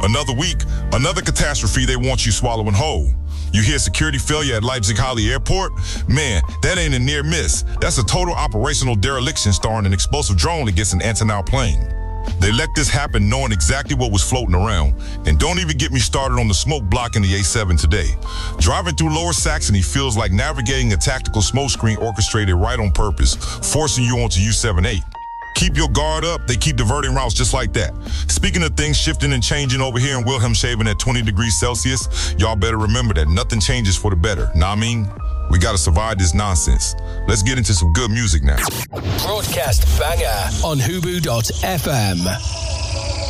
Another week, another catastrophe they want you swallowing whole. You hear security failure at Leipzig-Halle Airport? Man, that ain't a near miss. That's a total operational dereliction starring an explosive drone against an Antonov plane. They let this happen knowing exactly what was floating around. And don't even get me started on the smoke blocking the A7 today. Driving through Lower Saxony feels like navigating a tactical smoke screen orchestrated right on purpose, forcing you onto U78. Keep your guard up, they keep diverting routes just like that. Speaking of things shifting and changing over here in Wilhelmshaven at 20 degrees Celsius, y'all better remember that nothing changes for the better. Know what I mean? We gotta survive this nonsense. Let's get into some good music now. Broadcast banger on Hubu.fm.